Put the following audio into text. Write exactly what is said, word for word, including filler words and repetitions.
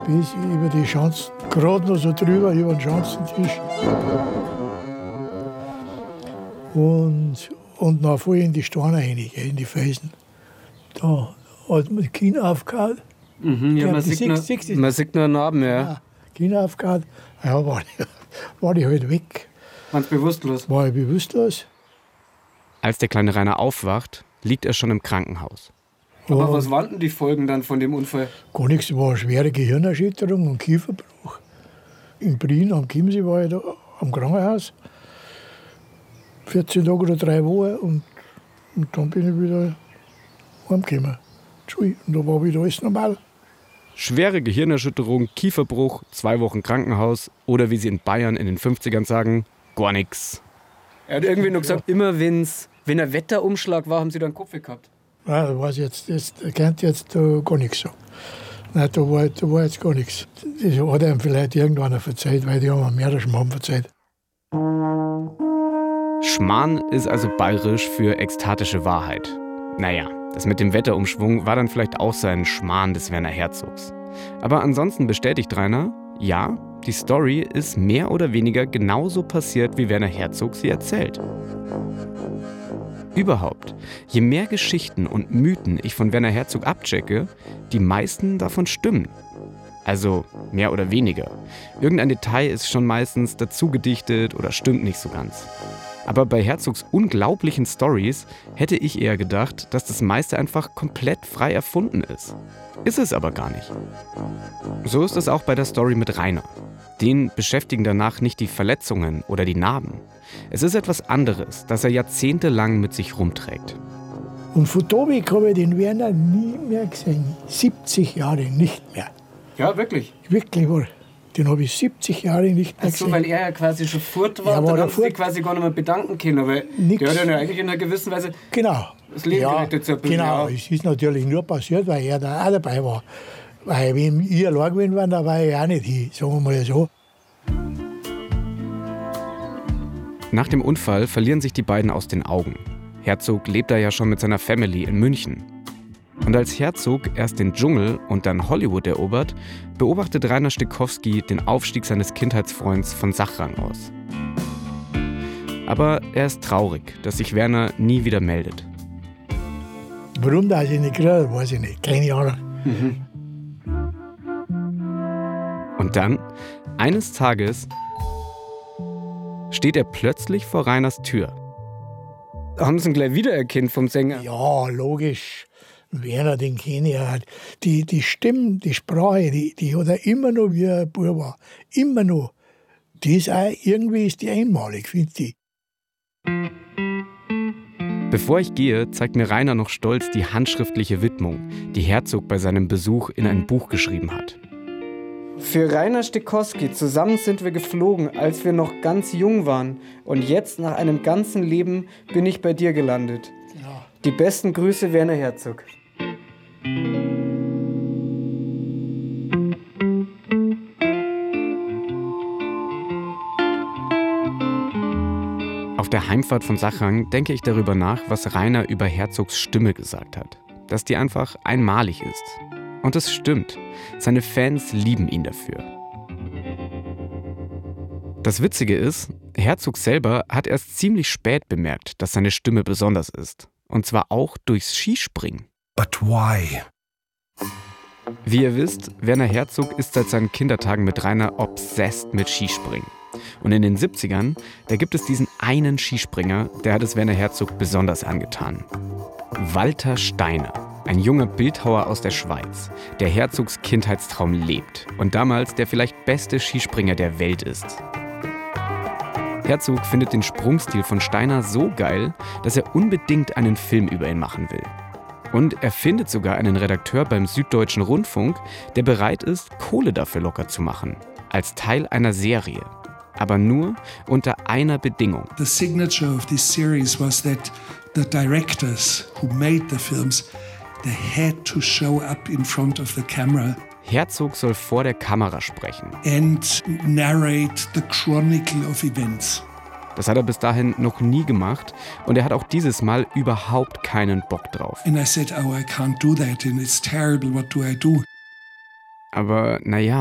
Bis über die Schanzen, gerade noch so drüber, über den Schanzentisch. Und, und dann voll in die Steine rein, in die Felsen. Da hat man die Kinn aufgehauen. Mhm, ja, man, sieht nur, man sieht nur einen Narben, ja. ja Kinn aufgehauen. Ja, war die, war die halt weg. Warst du bewusstlos? War ich bewusstlos. Als der kleine Rainer aufwacht, liegt er schon im Krankenhaus. Aber und was waren denn die Folgen dann von dem Unfall? Gar nichts, war eine schwere Gehirnerschütterung und Kieferbruch. In Prien am Chiemsee war ich da am Krankenhaus. vierzehn Tage oder drei Wochen und, und dann bin ich wieder heimgekommen. Und da war wieder alles normal. Schwere Gehirnerschütterung, Kieferbruch, zwei Wochen Krankenhaus oder wie sie in Bayern in den fünfzigern sagen, gar nichts. Er hat irgendwie noch gesagt, ja. immer wenn's, wenn ein Wetterumschlag war, haben sie dann Kopf gehabt. Nein, da weiß jetzt, das kennt jetzt uh, gar nichts sagen. Nein, da war, da war jetzt gar nichts. Das hat einem vielleicht irgendwann verzeiht, weil die haben mehr Schmarrn verzeiht. Schmarrn ist also bayerisch für ekstatische Wahrheit. Naja, das mit dem Wetterumschwung war dann vielleicht auch so ein Schmarrn des Werner Herzogs. Aber ansonsten bestätigt Rainer, ja, die Story ist mehr oder weniger genauso passiert, wie Werner Herzog sie erzählt. Überhaupt, je mehr Geschichten und Mythen ich von Werner Herzog abchecke, die meisten davon stimmen. Also mehr oder weniger. Irgendein Detail ist schon meistens dazugedichtet oder stimmt nicht so ganz. Aber bei Herzogs unglaublichen Stories hätte ich eher gedacht, dass das meiste einfach komplett frei erfunden ist. Ist es aber gar nicht. So ist es auch bei der Story mit Rainer. Den beschäftigen danach nicht die Verletzungen oder die Narben. Es ist etwas anderes, das er jahrzehntelang mit sich rumträgt. Und von da weg habe ich den Werner nie mehr gesehen. siebzig Jahre nicht mehr. Ja, wirklich? Wirklich wohl. Den habe ich siebzig Jahre nicht mehr gesehen. Ach so, weil er ja quasi schon fort war, ja, und dann haben sie sich quasi gar nicht mehr bedanken können. Weil der hat ja eigentlich in einer gewissen Weise genau. das Leben ja, gerettet. So ein bisschen, genau, ja. Es ist natürlich nur passiert, weil er da auch dabei war. Weil wenn ich allein gewesen wäre, dann war ich auch nicht hin, sagen wir mal so. Nach dem Unfall verlieren sich die beiden aus den Augen. Herzog lebt da ja schon mit seiner Family in München. Und als Herzog erst den Dschungel und dann Hollywood erobert, beobachtet Rainer Stekowski den Aufstieg seines Kindheitsfreunds von Sachrang aus. Aber er ist traurig, dass sich Werner nie wieder meldet. Warum das ich nicht kriege, weiß ich nicht. Keine Ahnung. Mhm. Und dann, eines Tages, steht er plötzlich vor Rainers Tür. Haben sie ihn gleich wiedererkannt vom Sänger? Ja, logisch. Werner, den kenne ich ja. Die, die Stimme, die Sprache, die, die hat er immer noch, wie er ein Bub war. Immer noch. Die ist auch, irgendwie ist die einmalig, finde ich. Bevor ich gehe, zeigt mir Rainer noch stolz die handschriftliche Widmung, die Herzog bei seinem Besuch in ein Buch geschrieben hat. Für Rainer Stekowski, zusammen sind wir geflogen, als wir noch ganz jung waren. Und jetzt, nach einem ganzen Leben, bin ich bei dir gelandet. Ja. Die besten Grüße, Werner Herzog. Auf der Heimfahrt von Sachrang denke ich darüber nach, was Rainer über Herzogs Stimme gesagt hat. Dass die einfach einmalig ist. Und es stimmt. Seine Fans lieben ihn dafür. Das Witzige ist, Herzog selber hat erst ziemlich spät bemerkt, dass seine Stimme besonders ist. Und zwar auch durchs Skispringen. But why? Wie ihr wisst, Werner Herzog ist seit seinen Kindertagen mit Rainer obsessed mit Skispringen. Und in den siebzigern, da gibt es diesen einen Skispringer, der hat es Werner Herzog besonders angetan. Walter Steiner, ein junger Bildhauer aus der Schweiz, der Herzogs Kindheitstraum lebt und damals der vielleicht beste Skispringer der Welt ist. Herzog findet den Sprungstil von Steiner so geil, dass er unbedingt einen Film über ihn machen will. Und er findet sogar einen Redakteur beim Süddeutschen Rundfunk, der bereit ist, Kohle dafür locker zu machen, als Teil einer Serie. Aber nur unter einer Bedingung. The signature of this series was that the directors who made the films, they had to show up in front of the camera. Herzog soll vor der Kamera sprechen. And narrate the chronicle of events. Das hat er bis dahin noch nie gemacht und er hat auch dieses Mal überhaupt keinen Bock drauf. And I said, oh, I can't do that and it's terrible, what do I do? Aber naja,